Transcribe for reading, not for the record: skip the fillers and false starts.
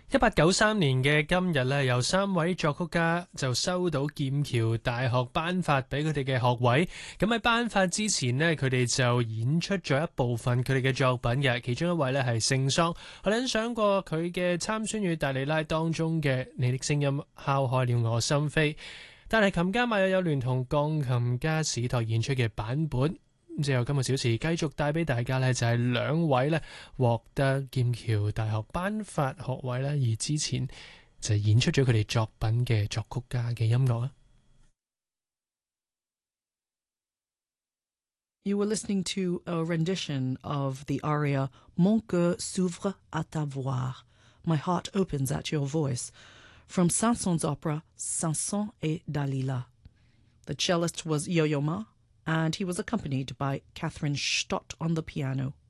1893年嘅今日咧，有3位作曲家就收到劍橋大學頒發俾佢哋嘅學位。咁喺頒發之前呢，佢哋就演出咗一部分佢哋嘅作品嘅。其中一位咧係聖桑，我哋欣賞過佢嘅參孫與大利拉當中嘅你的聲音敲開了我心扉。但係琴家馬友友聯同鋼琴家史托演出嘅版本。之後今個小時繼續帶俾大家呢，就係2位呢獲得劍橋大學頒發學位呢，而之前就演出咗佢哋作品嘅作曲家嘅音樂啊。 You were listening to a rendition of the aria Mon cœur s'ouvre à ta voix, My heart opens at your voice, from Saint-Saëns' opera Samson et Dalila. The cellist was Yo-Yo Ma, and he was accompanied by Catherine Stott on the piano.